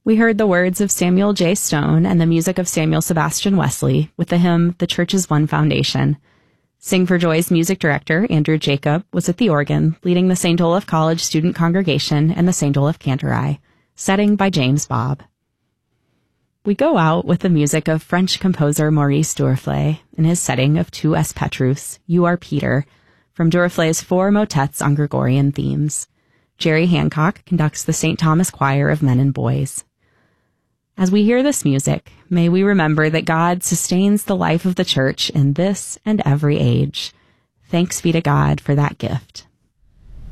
We heard the words of Samuel J. Stone and the music of Samuel Sebastian Wesley with the hymn, The Church is One Foundation. Sing for Joy's music director, Andrew Jacob, was at the organ, leading the St. Olaf College student congregation and the St. Olaf Cantori, setting by James Bobb. We go out with the music of French composer Maurice Duruflé in his setting of Tu es Petrus, You Are Peter, from Duruflé's 4 motets on Gregorian themes. Jerry Hancock conducts the St. Thomas Choir of Men and Boys. As we hear this music, may we remember that God sustains the life of the church in this and every age. Thanks be to God for that gift.